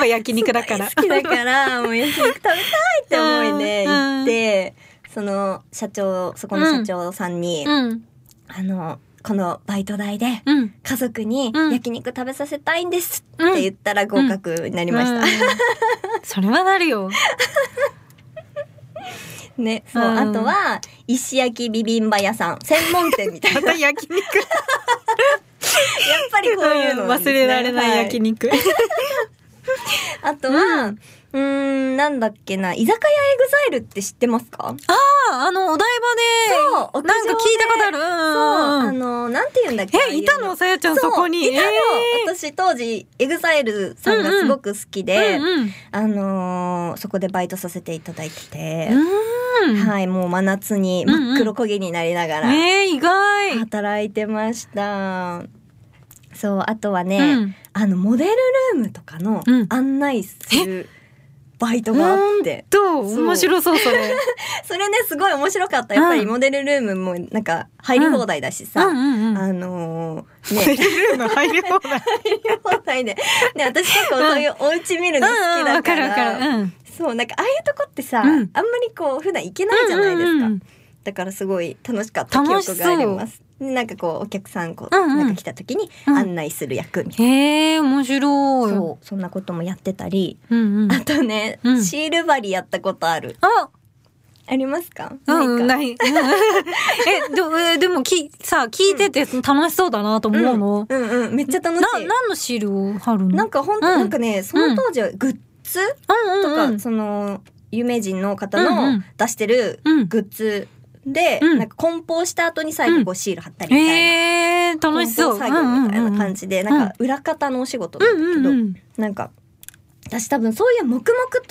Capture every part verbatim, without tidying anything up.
ば焼肉だから。 好きだから、もう焼肉食べたいって思いで行って、その社長、そこの社長さんに、うん、あの、このバイト代で家族に焼肉食べさせたいんですって言ったら合格になりました。うんうんうん、 それはなるよ。 ね、そう、うん、あとは石焼きビビンバ屋さん、専門店みたいな。 また焼肉。やっぱりこういうの、ね、 忘れられない焼肉。はい、 あとは、うんうーん、なんだっけな、居酒屋エグザイルって知ってますか？ ああ、あの、お台場で、そう、なんか聞いたことある。そう、 あの、なんて言うんだっけ？ え、いたの？さやちゃんそこに。 いたの、えー、私当時、エグザイルさんがすごく好きで、うんうん、あのー、そこでバイトさせていただいてて、うん、はい、もう真夏に真っ黒焦げになりながら、うんうん、 えー、意外。 働いてました。そう、あとはね、うん、あの、モデルルームとかの案内する、うんバイトがあって。 どう？面白そう、それ。 それね、すごい面白かった。やっぱりモデルルームもなんか入り放題だしさ。うんうんうん、あのー、ね。モデルルーム入り放題入り放題で。ね、私結構そういうお家見るの好きだから。わ、うんうん、かるわかる。うん、そう、なんかああいうとこってさ、うん、あんまりこう普段行けないじゃないですか。うんうんうん、だからすごい楽しかった記憶があります。なんかこうお客さんこう、うんうん、なんか来た時に案内する役みたいな、うん、 へー面白い。 そうそんなこともやってたり、うんうん、あとね、うん、シール貼りやったことある。あありますか？ うんない。えでえでもきさ聞いてて楽しそうだなと思うの。 うん、うんうんうんめっちゃ楽しい。な何のシールを貼るの？ なんかほんと、うん、なんかねその当時はグッズ、うん、とか、うんうんうん、その有名人の方の出してるグッズ、うんで、うん、なんか梱包した後に最後こうシール貼ったりみたいな、うん、 えー、楽しそう梱包作業みたいな感じで、うんうんうん、なんか裏方のお仕事なんだけど、うんうんうん、なんか私多分そういう黙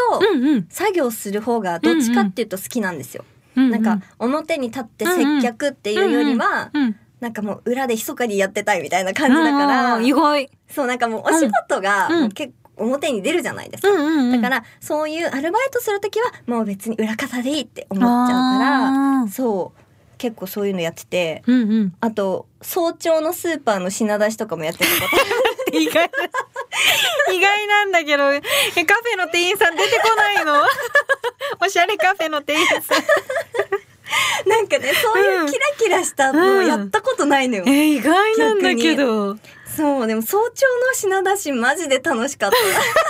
々と作業する方がどっちかっていうと好きなんですよ、うんうん、なんか表に立って接客っていうよりは、うんうんうん、なんかもう裏で密かにやってたいみたいな感じだから、 意外。 そうなんかもうお仕事がもう結構表に出るじゃないですか、うんうんうん、だからそういうアルバイトするときはもう別に裏方でいいって思っちゃうからそう結構そういうのやってて、うんうん、あと早朝のスーパーの品出しとかもやってたこと意外意外なんだけどカフェの店員さん出てこないのおしゃれカフェの店員さんなんかねそういうキラキラしたのやったことないのよ、 うん、えー、意外なんだけどそうでも早朝の品出しマジで楽しかった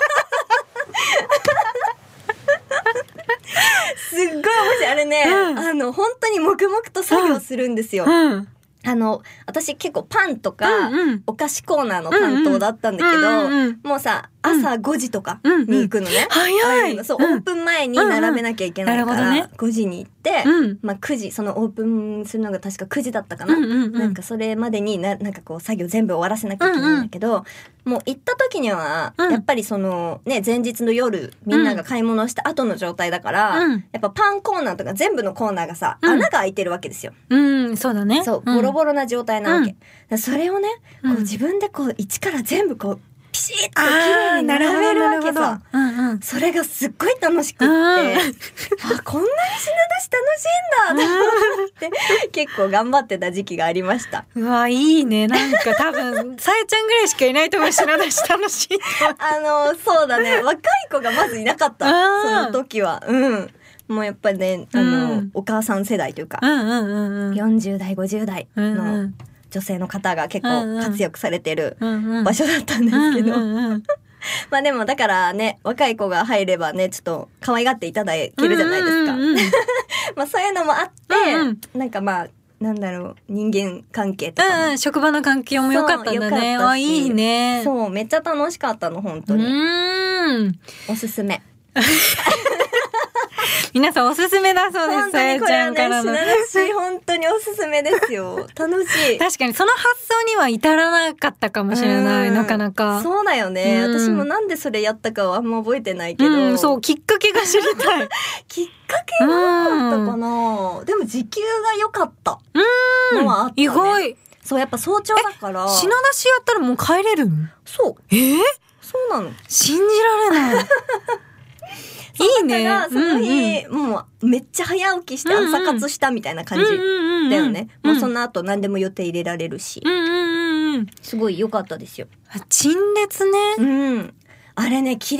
すっごい面白いあれね、うん、あの本当に黙々と作業するんですよ、うんうんあの、私結構パンとか、うんうん、お菓子コーナーの担当だったんだけど、うんうん、もうさ、朝ごじとかに行くのね。うんうん、早いそう、うん、オープン前に並べなきゃいけないから、うんうん、ごじに行って、うん、まあくじ、そのオープンするのが確かくじだったかな。うんうんうん、なんかそれまでにな、なんかこう作業全部終わらせなきゃいけないんだけど、うんうんもう行った時には、やっぱりそのね、前日の夜、みんなが買い物した後の状態だから、うん、やっぱパンコーナーとか全部のコーナーがさ、うん、穴が開いてるわけですよ。 うん、そうだね。 そう、ボロボロな状態なわけ。うん、それをね、こう自分でこう、一から全部こう、ピシッと綺麗に並べるわけさ、うんうん。それがすっごい楽しくって、あ、こんなに品出し楽しいんだと思って、結構頑張ってた時期がありました。 うわ、いいね。なんか多分、さえちゃんぐらいしかいないと思う品出し楽しいあの、そうだね。若い子がまずいなかった。その時は。うん。もうやっぱりね、あの、うん、お母さん世代というか、うんうんうんうん、よんじゅう代、ごじゅう代の、うんうん女性の方が結構活躍されてる場所だったんですけど、うんうんうん、まあでもだからね若い子が入ればねちょっと可愛がっていただけるじゃないですか、うんうんうん、まあそういうのもあって、うんうん、なんかまあなんだろう人間関係とかも、 うん、職場の環境も良かったんだね。あいいね。 そうめっちゃ楽しかったの本当に。うーんおすすめ皆さんおすすめだそうです。さやちゃんからの。 品出し本当におすすめですよ。楽しい。 確かにその発想には至らなかったかもしれない。なかなか。 そうだよね。私もなんでそれやったかはあんま覚えてないけど。 うん、そうきっかけが知りたい。 きっかけがなかったかな。でも時給が良かったのはあったね。 意外。 そうやっぱ早朝だから。 品出しやったらもう帰れるの？ そう。 えー？ そうなの。 信じられない。いいね。 だからその日、うんうん、もうめっちゃ早起きして朝活したみたいな感じだよね。もうその後何でも予定入れられるし、うんうんうん、すごい良かったですよ。 陳列ね。 うん。あれね、